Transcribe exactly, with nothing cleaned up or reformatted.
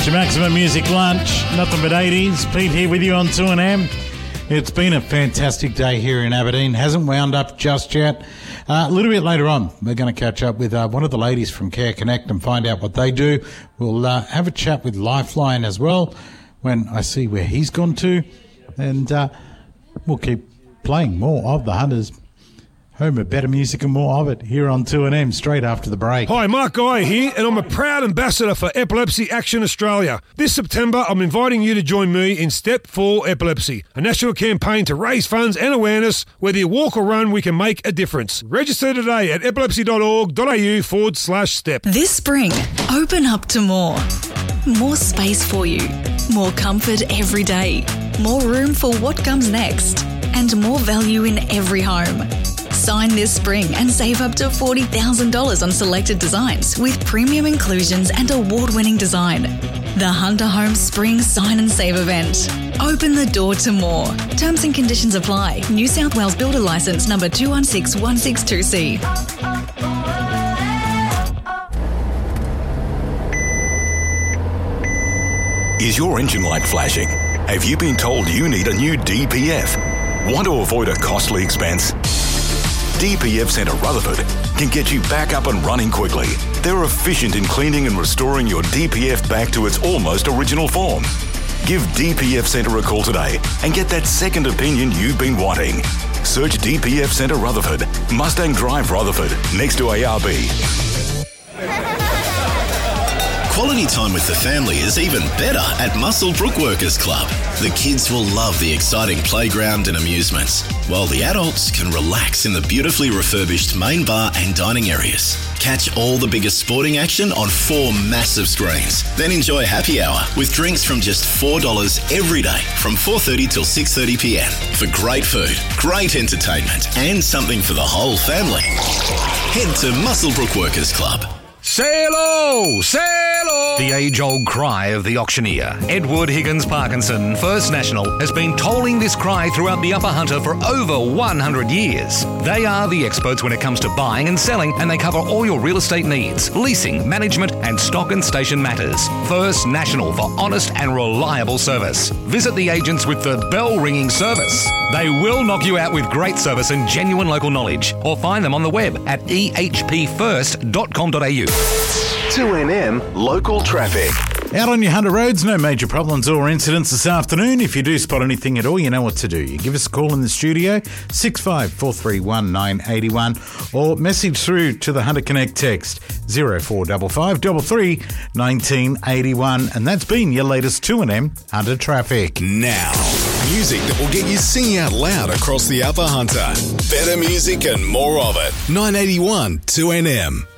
It's your Maximum Music Lunch. Nothing but eighties. Pete here with you on two N M. It's been a fantastic day here in Aberdeen. Hasn't wound up just yet. Uh, a little bit later on, we're going to catch up with uh, one of the ladies from Care Connect and find out what they do. We'll uh, have a chat with Lifeline as well when I see where he's gone to. And uh, we'll keep playing more of the Hunters. Home of better music and more of it here on two N M straight after the break. Hi, Mark Guy here, and I'm a proud ambassador for Epilepsy Action Australia. This September, I'm inviting you to join me in Step for Epilepsy, a national campaign to raise funds and awareness. Whether you walk or run, we can make a difference. Register today at epilepsy.org.au forward slash step. This spring, open up to more. More space for you. More comfort every day. More room for what comes next. And more value in every home. Sign this spring and save up to forty thousand dollars on selected designs with premium inclusions and award-winning design. The Hunter Home Spring Sign and Save event. Open the door to more. Terms and conditions apply. New South Wales Builder Licence number two one six one six two C. Is your engine light flashing? Have you been told you need a new D P F? Want to avoid a costly expense? D P F Centre Rutherford can get you back up and running quickly. They're efficient in cleaning and restoring your D P F back to its almost original form. Give D P F Centre a call today and get that second opinion you've been wanting. Search D P F Centre Rutherford, Mustang Drive Rutherford, next to A R B. Quality time with the family is even better at Muswellbrook Workers Club. The kids will love the exciting playground and amusements, while the adults can relax in the beautifully refurbished main bar and dining areas. Catch all the biggest sporting action on four massive screens. Then enjoy happy hour with drinks from just four dollars every day from four thirty till six thirty p m for great food, great entertainment and something for the whole family. Head to Muswellbrook Workers Club. Say hello! Say hello! The age-old cry of the auctioneer, Edward Higgins Parkinson, First National, has been tolling this cry throughout the Upper Hunter for over one hundred years. They are the experts when it comes to buying and selling, and they cover all your real estate needs, leasing, management, and stock and station matters. First National for honest and reliable service. Visit the agents with the bell-ringing service. They will knock you out with great service and genuine local knowledge, or find them on the web at e h p first dot com dot a u. two N M Local Traffic. Out on your Hunter roads, no major problems or incidents this afternoon. If you do spot anything at all, you know what to do. You give us a call in the studio, six five four three one nine eight one, or message through to the Hunter Connect text, zero four five five three three one nine eight one. And that's been your latest two N M Hunter Traffic. Now, music that will get you singing out loud across the Upper Hunter. Better music and more of it. nine eighty-one two N M.